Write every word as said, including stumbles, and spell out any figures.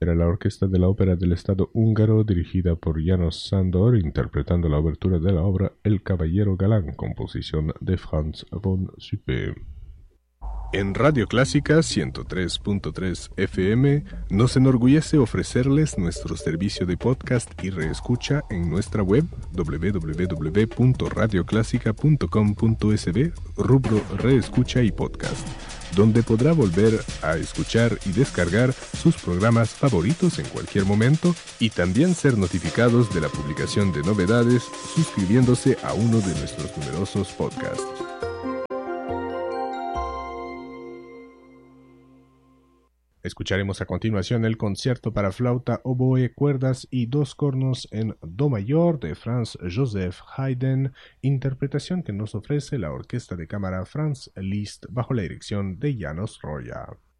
Era la orquesta de la Ópera del Estado húngaro dirigida por János Sándor, interpretando la obertura de la obra El Caballero Galán, composición de Franz von Suppé. En Radio Clásica ciento tres punto tres F M nos enorgullece ofrecerles nuestro servicio de podcast y reescucha en nuestra web doble u doble u doble u punto radio clásica punto com punto es be, rubro Reescucha y Podcast, donde podrá volver a escuchar y descargar sus programas favoritos en cualquier momento y también ser notificados de la publicación de novedades suscribiéndose a uno de nuestros numerosos podcasts. Escucharemos a continuación el concierto para flauta, oboe, cuerdas y dos cornos en do mayor de Franz Joseph Haydn, interpretación que nos ofrece la Orquesta de Cámara Franz Liszt bajo la dirección de János Rója.